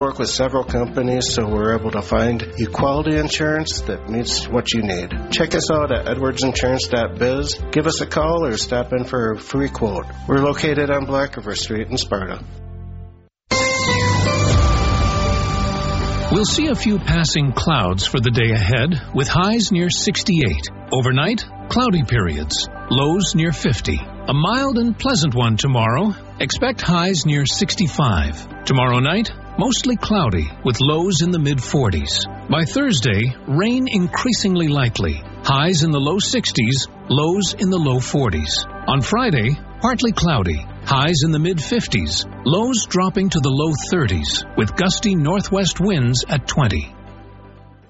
Work with several companies, so we're able to find you quality insurance that meets what you need. Check us out at edwardsinsurance.biz. Give us a call or stop in for a free quote. We're located on Black River Street in Sparta. We'll see a few passing clouds for the day ahead, with highs near 68. Overnight, cloudy periods, lows near 50. A mild and pleasant one tomorrow. Expect highs near 65. Tomorrow night, mostly cloudy, with lows in the mid-40s. By Thursday, rain increasingly likely. Highs in the low 60s, lows in the low 40s. On Friday, partly cloudy. Highs in the mid-50s, lows dropping to the low 30s, with gusty northwest winds at 20.